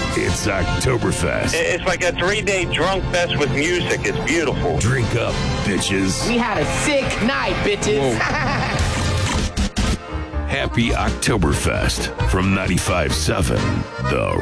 It's Oktoberfest. It's like a 3-day drunk fest with music. It's beautiful. Drink up, bitches. We had a sick night, bitches. Happy Oktoberfest from 95.7 The